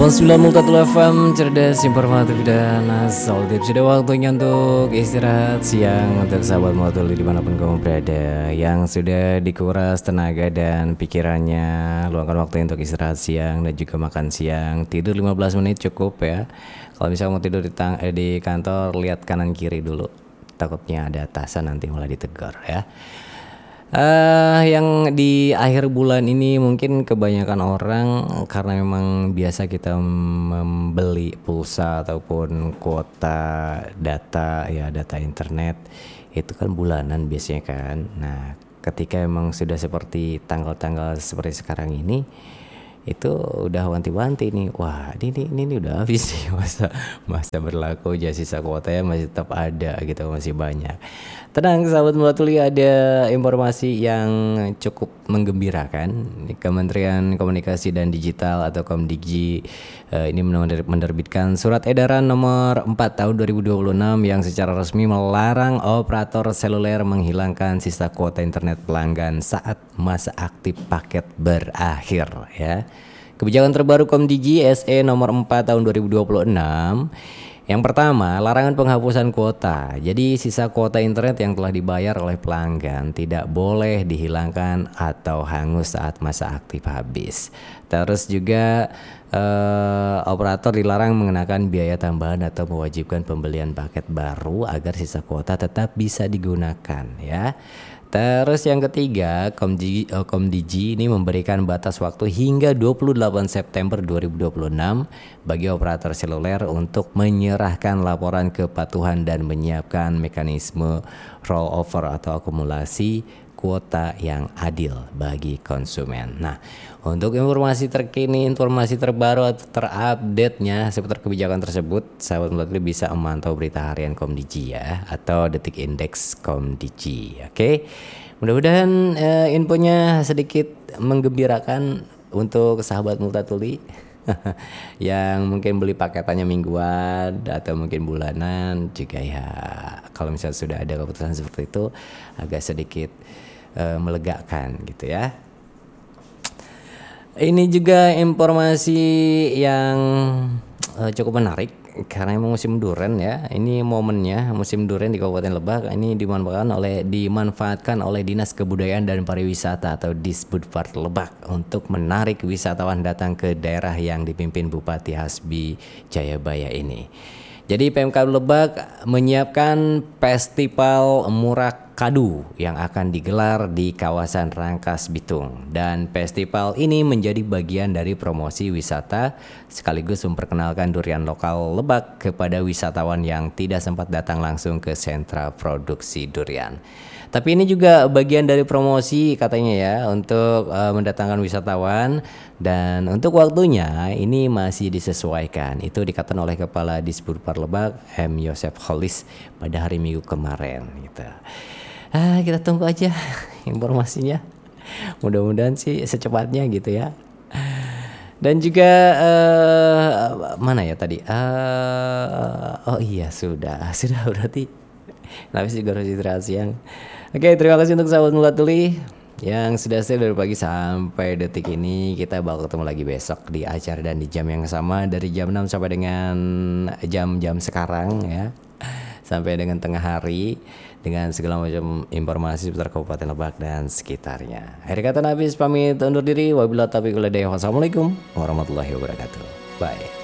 90.1 FM, cerdas, informatif, dan asal-tip. Sudah waktunya untuk istirahat siang untuk sahabat motor dimanapun kamu berada, yang sudah dikuras tenaga dan pikirannya. Luangkan waktu untuk istirahat siang dan juga makan siang. Tidur 15 menit cukup ya. Kalau misalnya mau tidur di kantor, lihat kanan kiri dulu. Takutnya ada atasan nanti malah ditegur ya. Yang di akhir bulan ini mungkin kebanyakan orang karena memang biasa kita membeli pulsa ataupun kuota data ya, data internet itu kan bulanan biasanya kan. Nah, ketika memang sudah seperti tanggal-tanggal seperti sekarang ini, itu udah wanti-wanti nih, wah ini udah habis nih masa berlaku, aja sisa kuotanya masih tetap ada gitu, masih banyak. Tenang sahabat Mulatuli, ada informasi yang cukup menggembirakan. Kementerian Komunikasi dan Digital atau Komdigi ini menerbitkan surat edaran nomor 4 tahun 2026 yang secara resmi melarang operator seluler menghilangkan sisa kuota internet pelanggan saat masa aktif paket berakhir ya. Kebijakan terbaru Komdigi SE nomor 4 tahun 2026. Yang pertama, larangan penghapusan kuota. Jadi sisa kuota internet yang telah dibayar oleh pelanggan tidak boleh dihilangkan atau hangus saat masa aktif habis. Terus juga operator dilarang mengenakan biaya tambahan atau mewajibkan pembelian paket baru agar sisa kuota tetap bisa digunakan ya. Terus yang ketiga, Komdigi ini memberikan batas waktu hingga 28 September 2026 bagi operator seluler untuk menyerahkan laporan kepatuhan dan menyiapkan mekanisme rollover atau akumulasi kuota yang adil bagi konsumen. Nah, untuk informasi terkini, informasi terbaru atau terupdate-nya seputar kebijakan tersebut, sahabat Mulatuli bisa memantau berita harian Komdigi ya, atau Detik Index Komdigi. Oke, mudah-mudahan infonya sedikit menggembirakan untuk sahabat Mulatuli yang mungkin beli paketannya mingguan atau mungkin bulanan juga ya. Kalau misalnya sudah ada keputusan seperti itu, agak sedikit melegakan gitu ya. Ini juga informasi yang cukup menarik karena memang musim durian ya. Ini momennya musim durian di Kabupaten Lebak. Ini dimanfaatkan oleh Dinas Kebudayaan dan Pariwisata atau Disbudpar Lebak untuk menarik wisatawan datang ke daerah yang dipimpin Bupati Hasbi Jayabaya ini. Jadi Pemkab Lebak menyiapkan festival Murak Kadu yang akan digelar di kawasan Rangkas Bitung, dan festival ini menjadi bagian dari promosi wisata sekaligus memperkenalkan durian lokal Lebak kepada wisatawan yang tidak sempat datang langsung ke sentra produksi durian. Tapi ini juga bagian dari promosi katanya ya, untuk mendatangkan wisatawan, dan untuk waktunya ini masih disesuaikan. Itu dikatakan oleh Kepala Disbudpar Lebak M. Yosef Holis pada hari Minggu kemarin gitu. Kita tunggu aja informasinya. Mudah-mudahan sih secepatnya gitu ya. Dan juga mana ya tadi? Oh iya sudah berarti. Tapi juga harus istirahat siang. Oke, terima kasih untuk sahabat Mulatuli yang sudah stay dari pagi sampai detik ini. Kita bakal ketemu lagi besok di acara dan di jam yang sama, dari jam 6 sampai dengan jam-jam sekarang ya, sampai dengan tengah hari, dengan segala macam informasi seputar Kabupaten Lebak dan sekitarnya. Akhir kata Nabis pamit undur diri. Wabillahi taufiq wal hidayah. Wassalamualaikum warahmatullahi wabarakatuh. Bye.